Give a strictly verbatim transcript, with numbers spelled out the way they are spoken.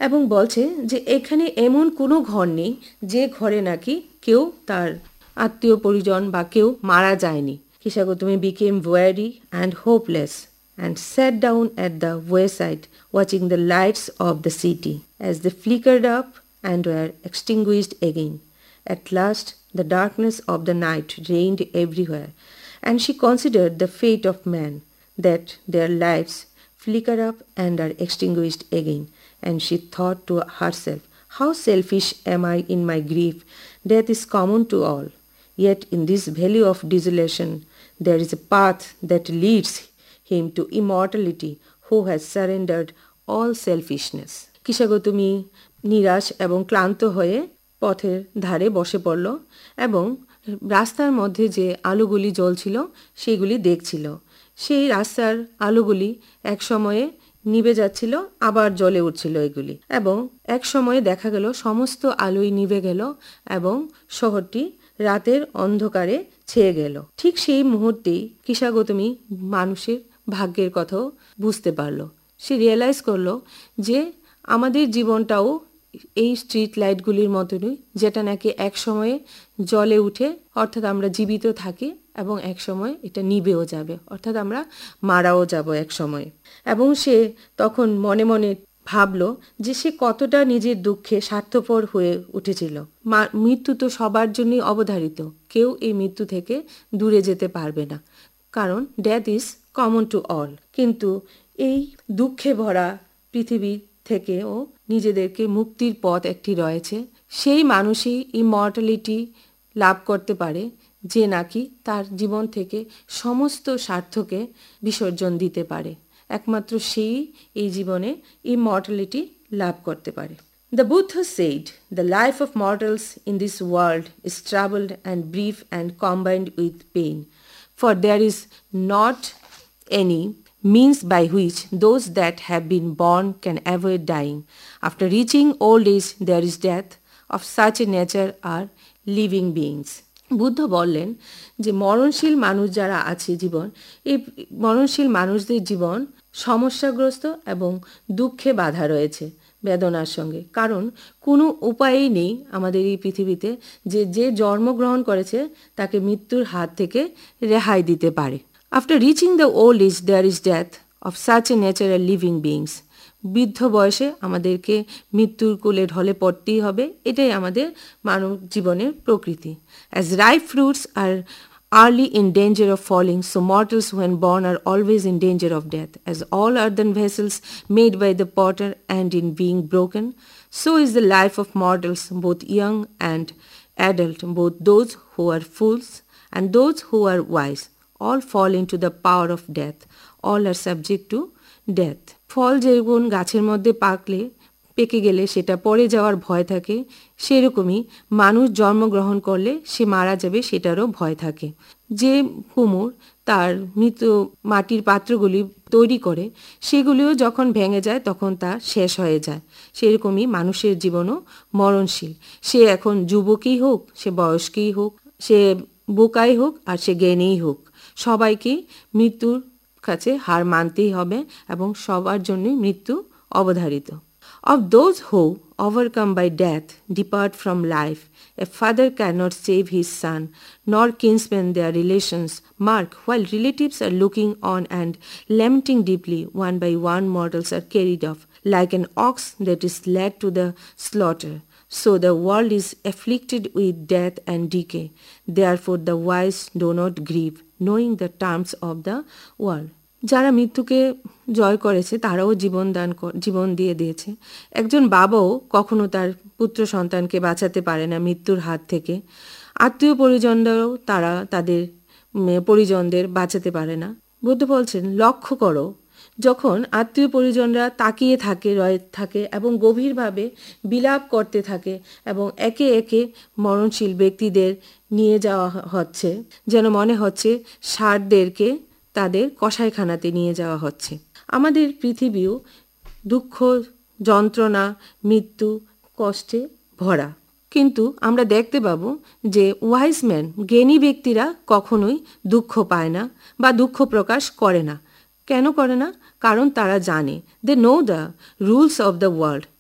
এবং বলছে যে এখানে এমন কোনো ঘর নেই যে ঘরে নাকি কেউ তার আত্মীয় পরিজন বা কেউ মারা যায়নি। Kishagotomi became weary and hopeless and sat down at the wayside watching the lights of the city as they flickered up and were extinguished again. At last the darkness of the night reigned everywhere, and she considered the fate of man, that their lives flicker up and are extinguished again, and she thought to herself, how selfish am I in my grief. Death is common to all, yet in this valley of desolation there is a path that leads him to immortality who has surrendered all selfishness. কিশাগৌতমী নিরাশ এবং ক্লান্ত হয়ে পথের ধারে বসে পড়ল এবং রাস্তার মধ্যে যে আলোগুলি জ্বলছিল সেগুলি দেখছিল। সেই রাস্তার আলোগুলি এক সময়ে নিভে যাচ্ছিল, আবার জ্বলে উঠছিল এগুলি, এবং এক সময়ে দেখা গেল সমস্ত আলোই নিভে গেল এবং শহরটি রাতের অন্ধকারে ছেয়ে গেল। ঠিক সেই মুহূর্তেই কিশাগৌতমী মানুষের ভাগ্যের কথাও বুঝতে পারল। সে রিয়েলাইজ করলো যে আমাদের জীবনটাও এই স্ট্রিট লাইটগুলির মতনই, যেটা নাকি এক সময়ে জ্বলে উঠে, অর্থাৎ আমরা জীবিত থাকি এবং এক সময় এটা নিভেও যাবে, অর্থাৎ আমরা মারাও যাব এক সময়। এবং সে তখন মনে মনে ভাবলো যে সে কতটা নিজের দুঃখে স্বার্থপর হয়ে উঠেছিল। মৃত্যু তো সবার জন্যই অবধারিত, কেউ এই মৃত্যু থেকে দূরে যেতে পারবে না, কারণ death is common to all. কিন্তু এই দুঃখে ভরা পৃথিবী থেকেও নিজেদেরকে মুক্তির পথ একটি রয়েছে। সেই মানুষই ইমর্টালিটি লাভ করতে পারে যে নাকি তার জীবন থেকে সমস্ত স্বার্থকে বিসর্জন দিতে পারে। একমাত্র সেই এই জীবনে ইমর্টালিটি লাভ করতে পারে। The Buddha said, the life of mortals in this world is troubled and brief and combined with pain, for there is not any means by which those that have been born can avoid dying. After reaching old age, there is death. Of such a nature are living beings. Buddha বললেন যে মরণশীল মানুষ যারা আছে জীবন, এই মরণশীল মানুষদের জীবন সমস্যাগ্রস্ত এবং দুঃখে বাঁধা রয়েছে, বেদনার সঙ্গে। কারণ কোনো উপায়ই নেই আমাদের এই পৃথিবীতে যে যে জন্মগ্রহণ করেছে তাকে মৃত্যুর হাত থেকে রেহাই দিতে পারে। After reaching the old age, there is death. Of such a nature are living beings. বৃদ্ধ বয়সে আমাদেরকে মৃত্যুর কোলে ঢলে পড়তেই হবে, এটাই আমাদের মানব জীবনের প্রকৃতি। As ripe fruits are early in danger of falling, so mortals when born are always in danger of death. As all earthen vessels made by the potter and in being broken, so is the life of mortals, both young and adult, both those who are fools and those who are wise. All fall into the power of death. All are subject to death. ফল যেমন গাছের মধ্যে পাকলে পেকে গেলে সেটা পড়ে যাওয়ার ভয় থাকে, সেরকমই মানুষ জন্মগ্রহণ করলে সে মারা যাবে সেটারও ভয় থাকে। যে কুমোর তার মৃত মাটির পাত্রগুলি তৈরি করে সেগুলিও যখন ভেঙে যায় তখন তা শেষ হয়ে যায়, সেরকমই মানুষের জীবনও মরণশীল। সে এখন যুবকই হোক, সে বয়স্কই হোক, সে বোকাই হোক আর সে জ্ঞানীই হোক, সবাইকেই মৃত্যুর কাছে হার মানতেই হবে এবং সবার জন্যই মৃত্যু অবধারিত। Of those who, overcome by death, depart from life, a father cannot save his son, nor kinsmen their relations. Mark, while relatives are looking on and lamenting deeply, one by one mortals are carried off, like an ox that is led to the slaughter. So the world is afflicted with death and decay. Therefore the wise do not grieve, knowing the terms of the world. যারা মৃত্যুকে জয় করেছে তারাও জীবন দান জীবন দিয়ে দিয়েছে। একজন বাবাও কখনো তার পুত্র সন্তানকে বাঁচাতে পারে না মৃত্যুর হাত থেকে। আত্মীয় পরিজনরাও তারা তাদের পরিজনদের বাঁচাতে পারে না। বুদ্ধ বলছেন, লক্ষ্য করো, যখন আত্মীয় পরিজনরা তাকিয়ে থাকে রয়ে থাকে এবং গভীরভাবে বিলাপ করতে থাকে এবং একে একে মরণশীল ব্যক্তিদের নিয়ে যাওয়া হচ্ছে, যেন মনে হচ্ছে ষাঁড়দেরকে তাদের কসাইখানাতে নিয়ে যাওয়া হচ্ছে। আমাদের পৃথিবীও দুঃখ, যন্ত্রণা, মৃত্যু, কষ্টে ভরা, কিন্তু আমরা দেখতে পাবো যে ওয়াইজ ম্যান, জ্ঞানী ব্যক্তিরা কখনোই দুঃখ পায় না বা দুঃখ প্রকাশ করে না। কেন করে না? কারণ তারা জানে, দে know the rules of the world,